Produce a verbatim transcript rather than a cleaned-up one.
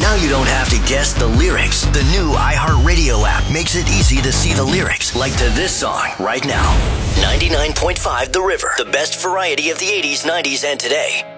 Now you don't have to guess the lyrics. The new iHeartRadio app makes it easy to see the lyrics, like to this song right now. ninety-nine point five The River, the best variety of the eighties, nineties, and today.